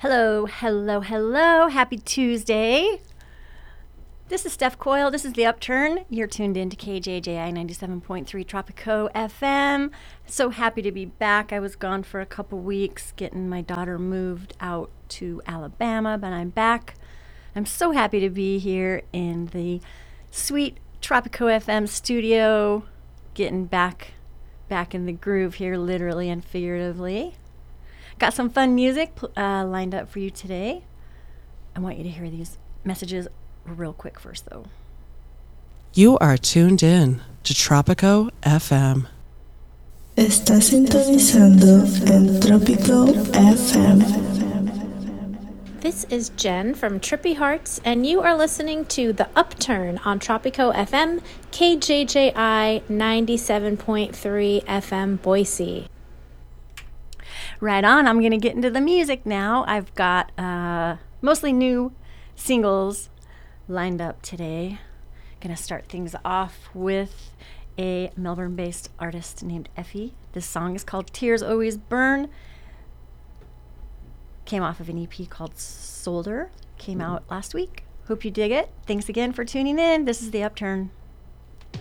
Hello, hello, hello. Happy Tuesday. This is Steph Coyle. This is The Upturn. You're tuned in to KJJI 97.3 Tropico FM. So happy to be back. I was gone for a couple weeks getting my daughter moved out to Alabama, but I'm back. I'm so happy to be here in the sweet Tropico FM studio, getting back in the groove here, literally and figuratively. Got some fun music lined up for you today. I want you to hear these messages real quick first, though. You are tuned in to Tropico FM. Está sintonizando en Tropico FM. This is Jen from Trippy Hearts, and you are listening to The Upturn on Tropico FM, KJJI 97.3 FM Boise. Right on. I'm going to get into the music now. I've got mostly new singles lined up today. Going to start things off with a Melbourne-based artist named Effie. This song is called Tears Always Burn. Came off of an EP called Solder. Came out last week. Hope you dig it. Thanks again for tuning in. This is The Upturn.